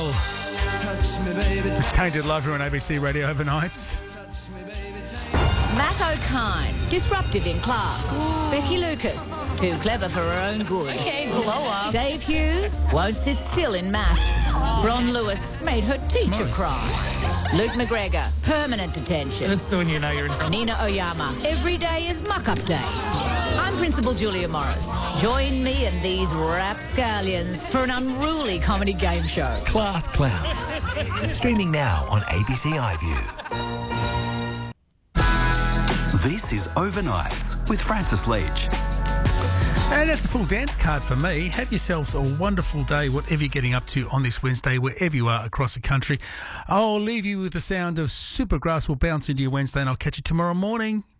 Tainted Love here on ABC Radio overnight. Matt O'Kine, disruptive in class. Becky Lucas, too clever for her own good. Okay, blow up. Dave Hughes, won't sit still in maths. Ron Lewis made her teacher cry. Luke McGregor, permanent detention. That's the one you know you're in trouble. Nina Oyama, every day is muck-up day. I'm Principal Julia Morris. Join me and these rapscallions for an unruly comedy game show. Class Clowns. Streaming now on ABC iView. This is Overnights with Francis Leach. And that's a full dance card for me. Have yourselves a wonderful day, whatever you're getting up to on this Wednesday, wherever you are across the country. I'll leave you with the sound of Supergrass will bounce into your Wednesday, and I'll catch you tomorrow morning.